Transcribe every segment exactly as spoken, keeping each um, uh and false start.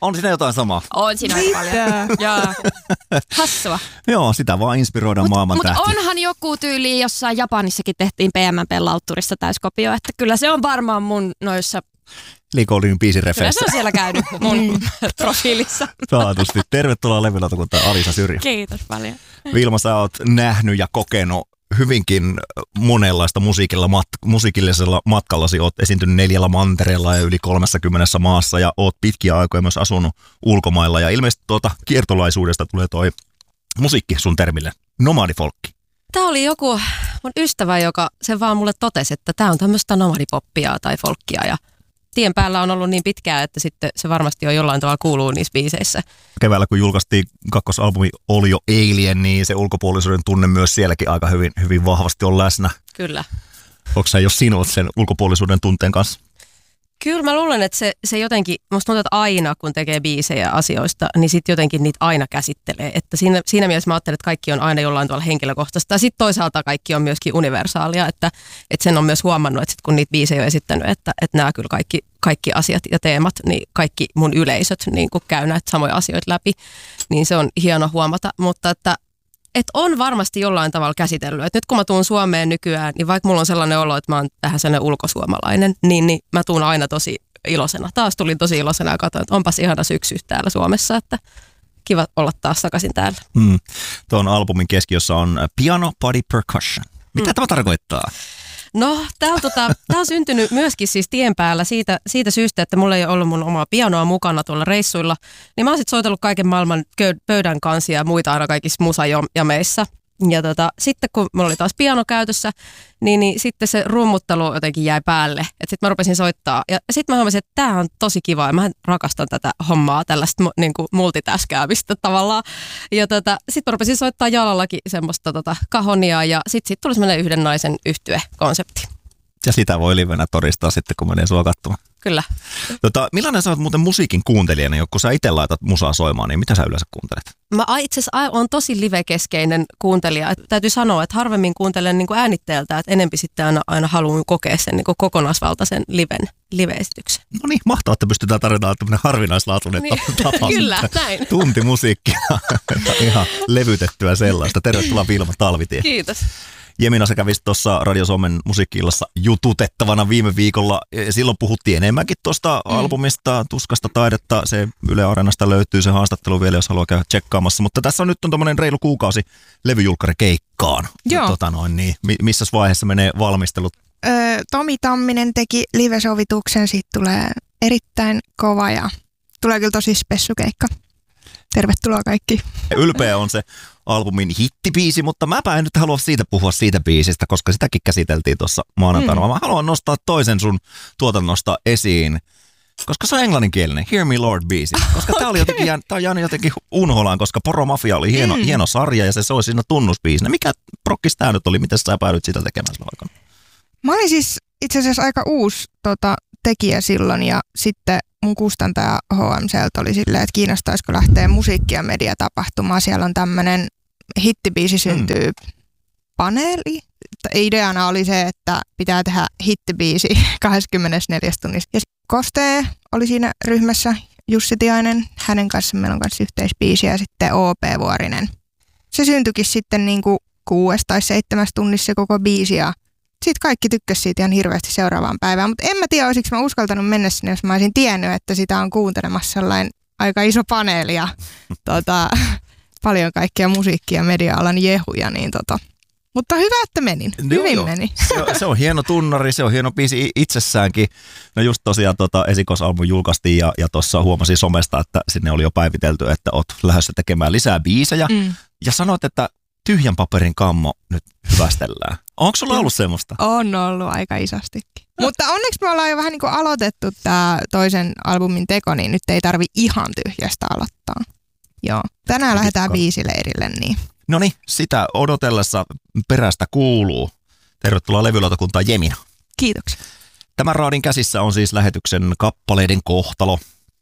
On siinä jotain samaa. On siinä aika paljon. Joo. Hassua. Joo, sitä vaan inspiroidaan Mut, maailman mut tähtiä. Mutta onhan joku tyyli, jossain Japanissakin tehtiin P M P-lautturissa täyskopio, että kyllä se on varmaan mun noissa... Liikoulin biisirefeissä. Kyllä se on siellä käynyt mun profiilissa. Taatusti. Tervetuloa levylautakuntaan Alisa Syrjä. Kiitos paljon. Vilma, sä oot nähnyt ja kokenut hyvinkin monenlaista musiikilla, mat, musiikillisella matkallasi. Oot esiintynyt neljällä mantereella ja yli kolmessakymmenessä maassa ja oot pitkiä aikoja myös asunut ulkomailla. Ja ilmeisesti tuota kiertolaisuudesta tulee toi musiikki sun termille, nomadifolkki. Tämä oli joku mun ystävä, joka sen vaan mulle totesi, että tämä on tämmöistä nomadipoppia tai folkkia ja tien päällä on ollut niin pitkään, että sitten se varmasti on jollain tavalla kuuluu niissä biiseissä. Keväällä kun julkaistiin kakkosalbumi Oli jo Alien, niin se ulkopuolisuuden tunne myös sielläkin aika hyvin, hyvin vahvasti on läsnä. Kyllä. Onko sä jo sinut sen ulkopuolisuuden tunteen kanssa? Kyllä mä luulen, että se, se jotenkin, musta tuntuu, että aina kun tekee biisejä asioista, niin sitten jotenkin niitä aina käsittelee. Että siinä, siinä mielessä mä ajattelen, että kaikki on aina jollain tavalla henkilökohtaista. Ja sitten toisaalta kaikki on myöskin universaalia, että, että sen on myös huomannut, että sit kun niitä biisejä on esittänyt, että, että nämä kyllä kaikki, kaikki asiat ja teemat, niin kaikki mun yleisöt niin kun käy näitä samoja asioita läpi, niin se on hieno huomata. Mutta että et on varmasti jollain tavalla käsitellyt. Et nyt kun mä tuun Suomeen nykyään, niin vaikka mulla on sellainen olo, että mä oon tähän sellainen ulkosuomalainen, niin, niin mä tuun aina tosi iloisena. Taas tulin tosi iloisena ja katsoin, että onpas ihana syksy täällä Suomessa, että kiva olla taas takaisin täällä. Hmm. Tuon albumin keskiössä on piano body percussion. Mitä hmm. tämä tarkoittaa? No, tämä on, tota, on syntynyt myöskin siis tien päällä siitä, siitä syystä, että mulla ei ollut mun omaa pianoa mukana tuolla reissuilla. Niin mä oon sit soitellut kaiken maailman pöydän kansia ja muita aina kaikissa musajameissa. Ja tota, sitten kun mulla oli taas piano käytössä, niin, niin sitten se rummuttelu jotenkin jäi päälle. Että sitten mä rupesin soittaa. Ja sitten mä huomasin, että tää on tosi kiva ja mä rakastan tätä hommaa, tällaista niin kuin multitaskäämistä tavallaan. Ja tota, sitten mä rupesin soittaa jalallakin semmoista tota, kahonia ja sitten sit tuli semmoinen yhden naisen yhtye-konsepti. Ja sitä voi livenä todistaa sitten, kun menee sua katsomaan. Kyllä. Tota, millainen sä oot muuten musiikin kuuntelijana, kun sä itse laitat musaa soimaan, niin mitä sä yleensä kuuntelet? Mä itse asiassa olen tosi livekeskeinen kuuntelija. Et täytyy sanoa, että harvemmin kuuntelen niin kuin äänitteeltä, että enempi sitten aina, aina haluan kokea sen niin kuin kokonaisvaltaisen liven, live-esityksen. No niin, mahtavaa, että pystytään tarjotaan tämmöinen harvinaislaatuinen niin. tapa. Kyllä, näin. Tunti musiikkia, ihan levytettyä sellaista. Tervetuloa Vilma Talvitie. Kiitos. Jemina, sä kävisit tuossa Radio Suomen musiikki-illassa jututettavana viime viikolla. Silloin puhuttiin enemmänkin tuosta mm. albumista, Tuskasta taidetta. Se Yle Areenasta löytyy se haastattelu vielä, jos haluaa käydä tsekkaamassa. Mutta tässä on nyt on tommonen reilu kuukausi levyjulkkarikeikkaan. Joo. Tota noin, niin, missä vaiheessa menee valmistelut? Öö, Tomi Tamminen teki live-sovituksen, siitä tulee erittäin kova ja tulee kyllä tosi spessukeikka. Tervetuloa kaikki. Ylpeä on se albumin hittibiisi, mutta mäpä en nyt halua siitä puhua siitä biisistä, koska sitäkin käsiteltiin tuossa maanantaina. Mm. Mä haluan nostaa toisen sun tuotannosta esiin, koska se on englanninkielinen, Hear Me Lord-biisi. Koska tää oli jotenkin, tää on jäänyt jotenkin unholaan, koska Poro Mafia oli hieno, mm. hieno sarja ja se soi siinä tunnusbiisinä. Mikä prokkis tää nyt oli? Miten sä päädyit sitä tekemään silloin aikana? Mä olin siis itse asiassa aika uusi tota, tekijä silloin ja sitten mun kustantaja H M C:ltä oli silleen, että kiinnostaisiko lähteä musiikki- ja mediatapahtumaan. Siellä on tämmöinen hittibiisi syntyy mm. paneeli. Ideana oli se, että pitää tehdä hittibiisi kaksikymmentäneljä tunnissa. Ja Kostee oli siinä ryhmässä, Jussi Tiainen. Hänen kanssa meillä on kanssa yhteisbiisi ja sitten O P Vuorinen. Se syntyikin sitten niin kuin kuudes tai seitsemäs tunnissa se koko biisi ja sitten kaikki tykkäsi siitä ihan hirveästi seuraavaan päivään, mutta en mä tiedä, olisiko mä uskaltanut mennä sinne, jos mä olisin tiennyt, että sitä on kuuntelemassa sellainen aika iso paneeli ja tota, paljon kaikkia musiikkia ja media-alan jehuja, niin tota. Mutta hyvä, että menin. Joo, Hyvin joo. meni. Se on, se on hieno tunnari, se on hieno biisi itsessäänkin. No just tosiaan tota, esikoisalbumi julkaistiin ja, ja tuossa huomasin somesta, että sinne oli jo päivitelty, että oot lähdössä tekemään lisää biisejä. Mm. Ja sanoit, että tyhjän paperin kammo nyt hyvästellään. Onko sulla ollut semmoista? On ollut aika isostikin. No. Mutta onneksi me ollaan jo vähän niin kuin aloitettu tämä toisen albumin teko, niin nyt ei tarvi ihan tyhjästä aloittaa. Joo. Tänään lähdetään biisileirille, niin. No niin, sitä odotellessa perästä kuuluu. Tervetuloa levylautakuntaan Jemina. Kiitoksia. Tämän raadin käsissä on siis lähetyksen kappaleiden kohtalo.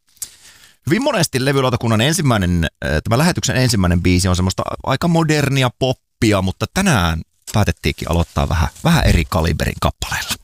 Hyvin monesti levylautakunnan ensimmäinen, tämä lähetyksen ensimmäinen biisi on semmoista aika modernia poppia, mutta tänään päätettiinkin aloittaa vähän, vähän eri kaliberin kappaleilla.